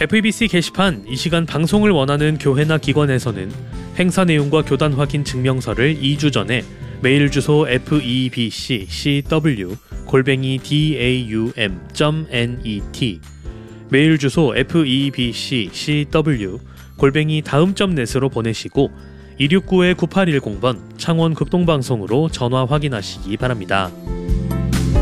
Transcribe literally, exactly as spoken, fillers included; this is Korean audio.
에프이비씨 게시판 이 시간 방송을 원하는 교회나 기관에서는 행사 내용과 교단 확인 증명서를 이 주 전에 메일 주소 에프이비씨씨더블유 골뱅이 다움 점 넷 메일 주소 에프이비씨씨더블유 골뱅이 다음 점 넷으로 보내시고 이육구 구팔일공 번 창원 극동방송으로 전화 확인하시기 바랍니다.